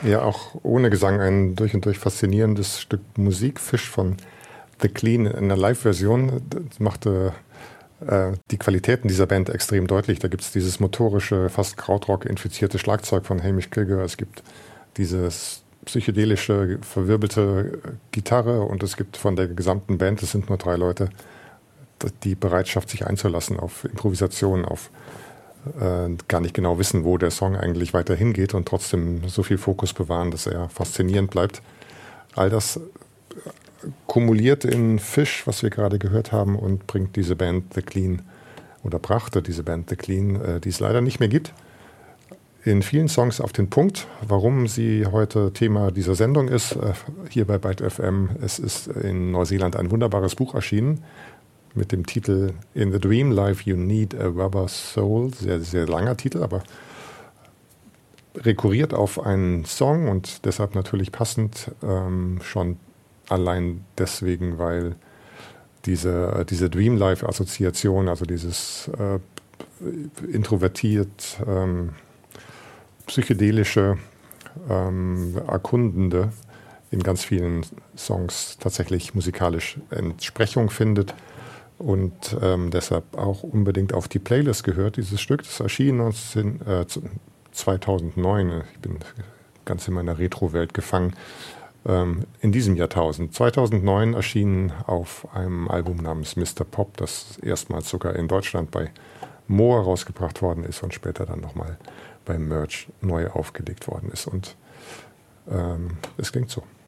Ja, auch ohne Gesang ein durch und durch faszinierendes Stück Musik. Fish von The Clean in der Live-Version machte die Qualitäten dieser Band extrem deutlich. Da gibt es dieses motorische, fast Krautrock-infizierte Schlagzeug von Hamish Kilgore. Es gibt dieses psychedelische, verwirbelte Gitarre und es gibt von der gesamten Band, es sind nur 3 Leute, die Bereitschaft, sich einzulassen auf Improvisation, auf gar nicht genau wissen, wo der Song eigentlich weiter hingeht und trotzdem so viel Fokus bewahren, dass er faszinierend bleibt. All das kumuliert in Fish, was wir gerade gehört haben, und bringt diese Band The Clean oder brachte diese Band The Clean, die es leider nicht mehr gibt, in vielen Songs auf den Punkt. Warum sie heute Thema dieser Sendung ist, hier bei Byte FM, es ist in Neuseeland ein wunderbares Buch erschienen mit dem Titel In the Dream Life You Need a Rubber Soul. Sehr, sehr langer Titel, aber rekurriert auf einen Song und deshalb natürlich passend, schon allein deswegen, weil diese Dream Life-Assoziation, also dieses introvertiert, psychedelische, erkundende in ganz vielen Songs tatsächlich musikalisch Entsprechung findet und deshalb auch unbedingt auf die Playlist gehört, dieses Stück. Das erschien 2009, ich bin ganz in meiner Retro-Welt gefangen, in diesem Jahrtausend. 2009 erschien auf einem Album namens Mr. Pop, das erstmals sogar in Deutschland bei Moa rausgebracht worden ist und später dann nochmal beim Merch neu aufgelegt worden ist. Und es klingt so.